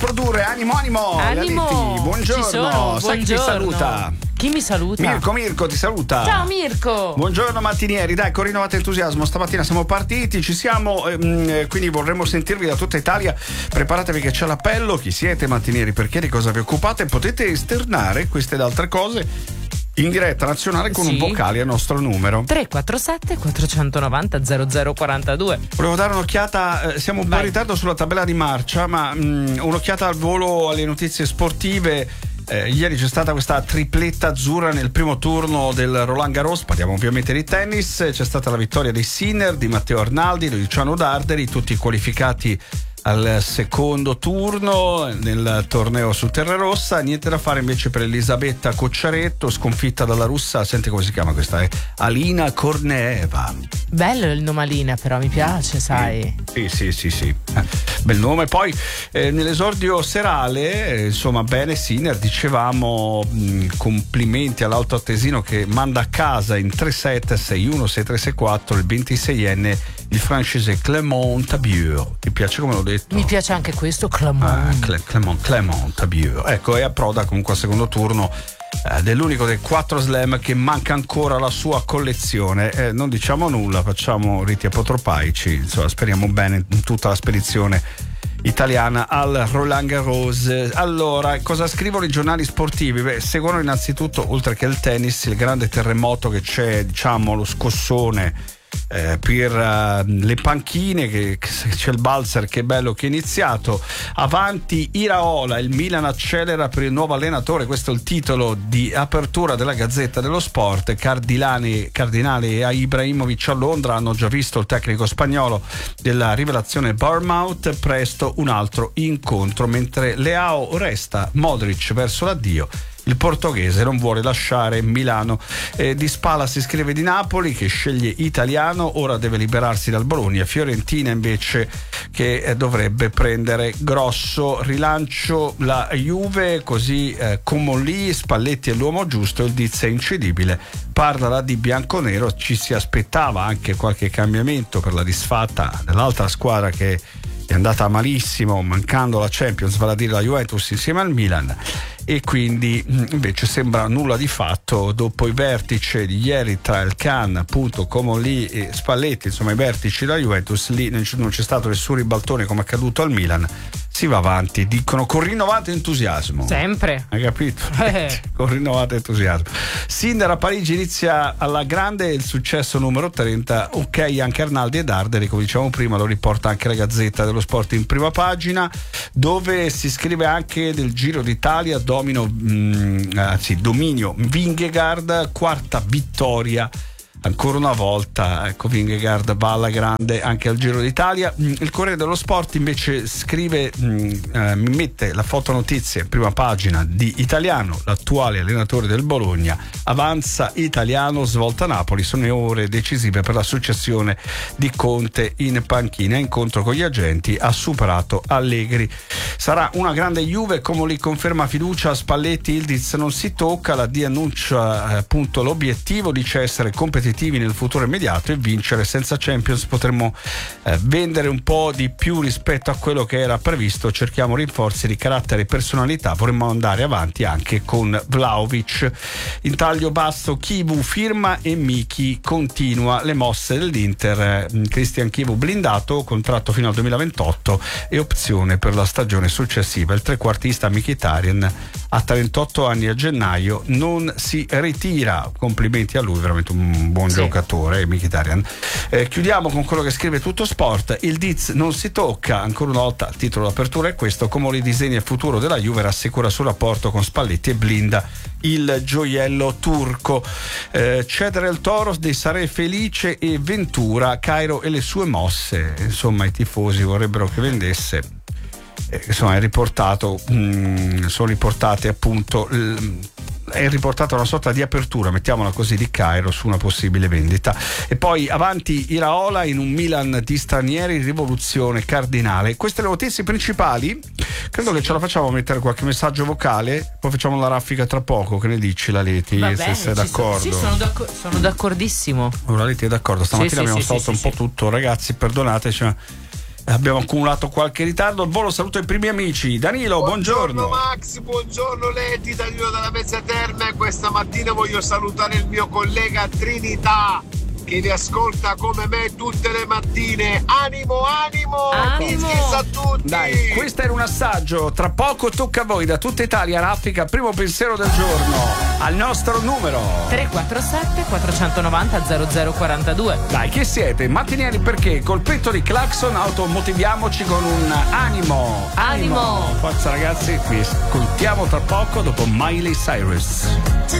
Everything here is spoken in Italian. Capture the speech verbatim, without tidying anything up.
produrre. Animo, animo. Animo. Laletti, buongiorno. Ci sono, Sai chi ti buongiorno. saluta? Chi mi saluta? Mirko, Mirko ti saluta. Ciao Mirko. Buongiorno mattinieri, dai, con rinnovato entusiasmo stamattina siamo partiti, ci siamo, ehm, quindi vorremmo sentirvi da tutta Italia. Preparatevi che c'è l'appello. Chi siete mattinieri, perché, di cosa vi occupate? Potete esternare queste ed altre cose in diretta nazionale con Sì. un vocale a nostro numero tre quattro sette quattrocentonovanta zero zero quarantadue. Volevo dare un'occhiata, eh, siamo un po' in Vai. ritardo sulla tabella di marcia, ma mh, un'occhiata al volo alle notizie sportive. Eh, ieri c'è stata questa tripletta azzurra nel primo turno del Roland Garros, parliamo ovviamente di tennis. C'è stata la vittoria di Sinner, di Matteo Arnaldi, di Luciano Darderi, tutti qualificati al secondo turno nel torneo su terra rossa. Niente da fare invece per Elisabetta Cocciaretto, sconfitta dalla russa, senti come si chiama questa, eh? Alina Korneeva. Bello il nome Alina, però mi piace, sai. Sì, sì, sì, sì. Eh, bel nome. Poi eh, nell'esordio serale, eh, insomma, bene Sinner, dicevamo, mh, complimenti all'Alto Attesino che manda a casa in tre set, sei uno, sei tre, sei quattro, il ventiseienne, il francese Clément Tabieu. Ti piace come l'ho detto? Mi piace anche questo, Clément. Ah, Cle- Clément, Clément Tabieu. Ecco, e approda comunque al secondo turno eh, dell'unico dei quattro slam che manca ancora alla sua collezione. Eh, non diciamo nulla, facciamo riti apotropaici, insomma, speriamo bene in tutta la spedizione italiana al Roland Garros. Allora, cosa scrivono i giornali sportivi? Beh, seguono innanzitutto, oltre che il tennis, il grande terremoto che c'è, diciamo, lo scossone Eh, per uh, le panchine, che, che c'è il Balzer che è bello che è iniziato. Avanti Iraola, il Milan accelera per il nuovo allenatore, questo è il titolo di apertura della Gazzetta dello Sport. Cardinale, Cardinale e Ibrahimovic a Londra hanno già visto il tecnico spagnolo della rivelazione Bournemouth, presto un altro incontro, mentre Leao resta, Modric verso l'addio. Il portoghese non vuole lasciare Milano. Eh, di Spalla si scrive di Napoli che sceglie italiano, ora deve liberarsi dal Bologna. Fiorentina invece che eh, dovrebbe prendere grosso. Rilancio la Juve, così eh, Comolli, Spalletti è l'uomo giusto, il Diz è incedibile. Parlala di bianconero, ci si aspettava anche qualche cambiamento per la disfatta dell'altra squadra che è andata malissimo, mancando la Champions, vale a dire la Juventus insieme al Milan, e quindi invece sembra nulla di fatto dopo i vertici di ieri tra il Can, appunto, Comolli e Spalletti, insomma i vertici della Juventus. Lì non c'è stato nessun ribaltone come è accaduto al Milan, si va avanti, dicono, con rinnovato entusiasmo. Sempre. Hai capito? Eh. Con rinnovato entusiasmo. Sinner a Parigi inizia alla grande il successo numero trenta. Ok, anche Arnaldi e Darderi, come dicevamo prima, lo riporta anche la Gazzetta dello Sport in prima pagina, dove si scrive anche del Giro d'Italia, domino, mh, anzi, dominio Vingegaard, quarta vittoria. Ancora una volta, ecco, Vingegaard va alla grande anche al Giro d'Italia. Il Corriere dello Sport invece scrive, mh, eh, mi mette la fotonotizia in prima pagina di Italiano, l'attuale allenatore del Bologna, avanza Italiano, svolta Napoli, sono ore decisive per la successione di Conte in panchina, incontro con gli agenti, ha superato Allegri. Sarà una grande Juve, come li conferma fiducia a Spalletti, il Diz non si tocca, la D annuncia eh, appunto l'obiettivo, dice essere competitivi nel futuro immediato e vincere. Senza Champions potremmo eh, vendere un po' di più rispetto a quello che era previsto, cerchiamo rinforzi di carattere e personalità, vorremmo andare avanti anche con Vlahovic. In taglio basso Chivu firma e Miki continua le mosse dell'Inter. Christian Chivu blindato, contratto fino al duemilaventotto e opzione per la stagione successiva. Il trequartista Mkhitaryan a trentotto anni a gennaio non si ritira, complimenti a lui, veramente un buon sì. giocatore Mkhitaryan. Eh, chiudiamo con quello che scrive Tutto Sport. Il Diz non si tocca, ancora una volta il titolo d'apertura è questo, come ridisegna il futuro della Juve, rassicura sul rapporto con Spalletti e blinda il gioiello turco. Eh, cedere il Toros dei Sarei Felice e Ventura, Cairo e le sue mosse, insomma i tifosi vorrebbero che vendesse. Eh, insomma è riportato mh, sono riportate appunto l, è riportata una sorta di apertura, mettiamola così, di Cairo su una possibile vendita. E poi avanti Iraola in un Milan di stranieri, rivoluzione cardinale. Queste le notizie principali, credo che ce la facciamo mettere qualche messaggio vocale, poi facciamo la raffica tra poco. Che ne dici, Laletti? Va se bene, sei d'accordo? Sono, sì, sono, d'accordo, sono d'accordissimo. Oh, Laletti è d'accordo, stamattina sì, abbiamo sì, tolto sì, un sì, po' sì. tutto, ragazzi, perdonateci, ma Abbiamo accumulato qualche ritardo. Al volo saluto i primi amici. Danilo, buongiorno. Buongiorno Max, buongiorno Leti, Danilo dalla Mezza Terme. Questa mattina voglio salutare il mio collega Trinità, che vi ascolta come me tutte le mattine. Animo, animo, Animo. Kiss a tutti. Dai, questo era un assaggio. Tra poco tocca a voi da tutta Italia. Raffica, primo pensiero del giorno al nostro numero tre quattro sette quattro nove zero zero zero quattro due. Dai, chi siete? Mattinieri, perché colpetto di clacson automotiviamoci con un animo. Animo. Forza ragazzi, vi ascoltiamo tra poco dopo Miley Cyrus.